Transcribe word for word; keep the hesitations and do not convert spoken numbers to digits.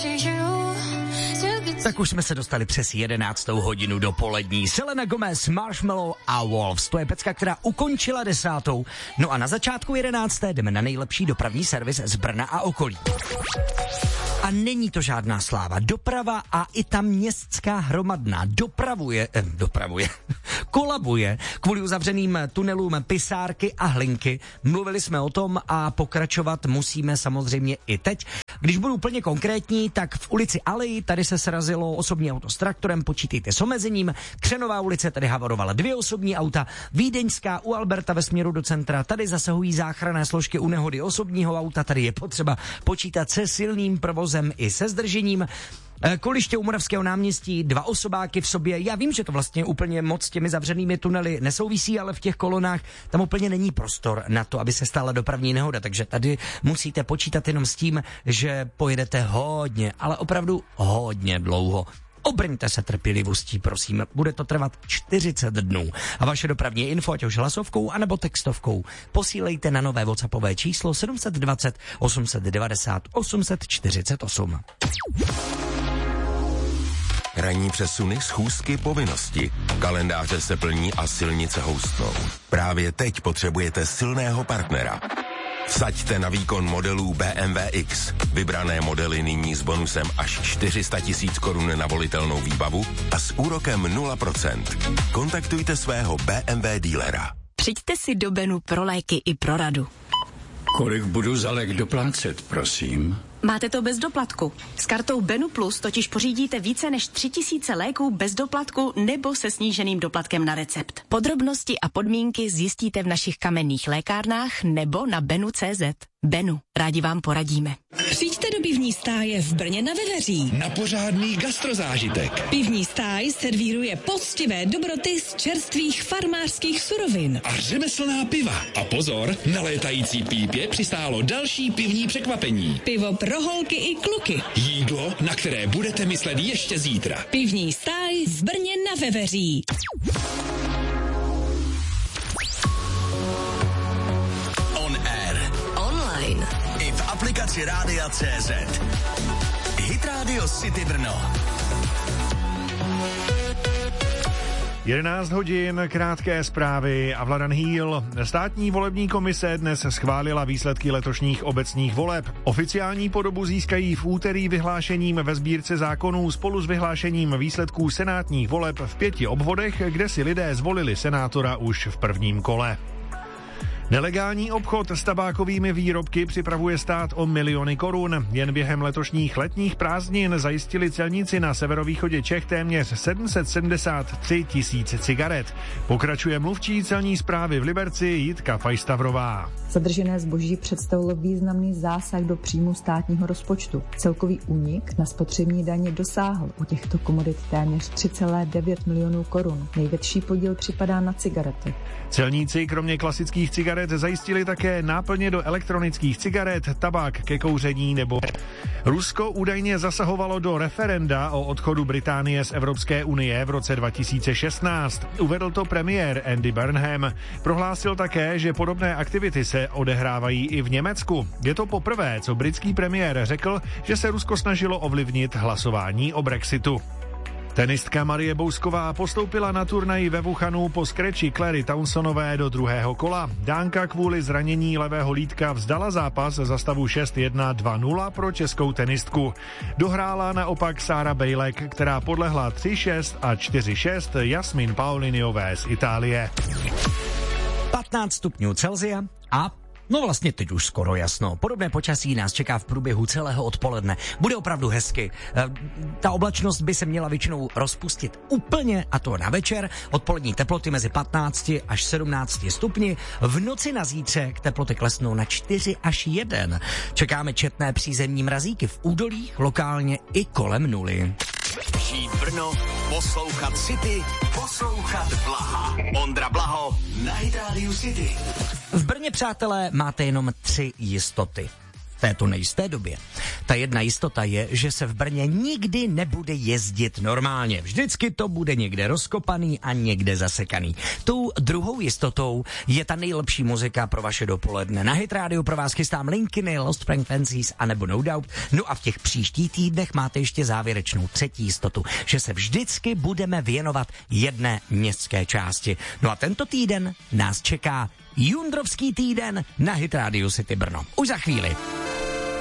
Tak už jsme se dostali přes jedenáctou hodinu dopolední. Selena Gomez, Marshmello a Wolves. To je pecka, která ukončila desátou. No a na začátku jedenácté jdeme na nejlepší dopravní servis z Brna a okolí. A není to žádná sláva. Doprava a i ta městská hromadná dopravuje, eh, dopravuje, kolabuje kvůli uzavřeným tunelům Pisárky a Hlinky. Mluvili jsme o tom a pokračovat musíme samozřejmě i teď. Když budu úplně konkrétní, tak v ulici Aleji tady se srazilo osobní auto s traktorem, počítejte s omezením. Křenová ulice tady havarovala dvě osobní auta. Vídeňská u Alberta ve směru do centra, tady zasahují záchranné složky u nehody osobního auta, tady je potřeba počítat se silným provozem i se zdržením. Koliště u Moravského náměstí, dva osobáky v sobě. Já vím, že to vlastně úplně moc s těmi zavřenými tunely nesouvisí, ale v těch kolonách tam úplně není prostor na to, aby se stala dopravní nehoda. Takže tady musíte počítat jenom s tím, že pojedete hodně, ale opravdu hodně dlouho. Obrňte se trpělivostí, prosím. Bude to trvat čtyřicet dnů. A vaše dopravní info, ať už hlasovkou, anebo textovkou, posílejte na nové WhatsAppové číslo sedm dva nula osm devět nula osm čtyřicet osm. Ranní přesuny, schůzky, povinnosti. Kalendáře se plní a silnice houstnou. Právě teď potřebujete silného partnera. Vsaďte na výkon modelů B M W X. Vybrané modely nyní s bonusem až čtyři sta tisíc korun na volitelnou výbavu a s úrokem nula procent. Kontaktujte svého B M W dílera. Přijďte si do Benu pro léky i pro radu. Kolik budu za lék doplácet, prosím? Máte to bez doplatku. S kartou Benu Plus totiž pořídíte více než tři tisíce léků bez doplatku nebo se sníženým doplatkem na recept. Podrobnosti a podmínky zjistíte v našich kamenných lékárnách nebo na benu tečka cé zet. Benu, rádi vám poradíme. Přijďte do pivní stáje v Brně na Veveří. Na pořádný gastrozážitek. Pivní stáj servíruje poctivé dobroty z čerstvých farmářských surovin. A řemeslná piva. A pozor, na létající pípě přistálo další pivní překvapení. Pivo pro holky i kluky. Jídlo, na které budete myslet ještě zítra. Pivní stáj v Brně na Veveří. On air. Online. I v aplikaci Rádia tečka cé zet. Hit Radio City Brno. jedenáct hodin, krátké zprávy a Vladan Hýl. Státní volební komise dnes schválila výsledky letošních obecních voleb. Oficiální podobu získají v úterý vyhlášením ve sbírce zákonů spolu s vyhlášením výsledků senátních voleb v pěti obvodech, kde si lidé zvolili senátora už v prvním kole. Nelegální obchod s tabákovými výrobky připravuje stát o miliony korun. Jen během letošních letních prázdnin zajistili celníci na severovýchodě Čech téměř sedm set sedmdesát tři tisíc cigaret. Pokračuje mluvčí celní správy v Liberci Jitka Fajstavrová. Zadržené zboží představilo významný zásah do příjmu státního rozpočtu. Celkový únik na spotřební daně dosáhl u těchto komodit téměř tři celé devět milionů korun. Největší podíl připadá na cigarety. Celníci kromě klasických cigaret zajistili také náplně do elektronických cigaret, tabák ke kouření nebo... Rusko údajně zasahovalo do referenda o odchodu Británie z Evropské unie v roce dva tisíce šestnáct. Uvedl to premiér Andy Burnham. Prohlásil také, že podobné aktivity se odehrávají i v Německu. Je to poprvé, co britský premiér řekl, že se Rusko snažilo ovlivnit hlasování o Brexitu. Tenistka Marie Bousková postoupila na turnaji ve Wuhanu po skreči Clary Townsonové do druhého kola. Dánka kvůli zranění levého lítka vzdala zápas za stavu šest jedna dva nula pro českou tenistku. Dohrála naopak Sára Bejlek, která podlehla tři šest a čtyři šest Jasmin Pauliniové z Itálie. patnáct stupňů Celsia a no vlastně teď už skoro jasno. Podobné počasí nás čeká v průběhu celého odpoledne. Bude opravdu hezky. E, ta oblačnost by se měla většinou rozpustit úplně, a to na večer. Odpolední teploty mezi patnácti až sedmnácti stupni. V noci na zítřek teploty klesnou na čtyři až jedna. Čekáme četné přízemní mrazíky v údolích, lokálně i kolem nuly. Žít Brno, poslouchat City, poslouchat Blaha. Ondra Blaho na Hit Radio City. V Brně, přátelé, máte jenom tři jistoty. této nejisté době. Ta jedna jistota je, že se v Brně nikdy nebude jezdit normálně. Vždycky to bude někde rozkopaný a někde zasekaný. Tou druhou jistotou je ta nejlepší muzika pro vaše dopoledne. Na Hit Radio pro vás chystám Linkiny, Lost Frequencies a nebo No Doubt. No a v těch příštích týdnech máte ještě závěrečnou třetí jistotu, že se vždycky budeme věnovat jedné městské části. No a tento týden nás čeká Jundrovský týden na Hit Radio City Brno. Už za chvíli.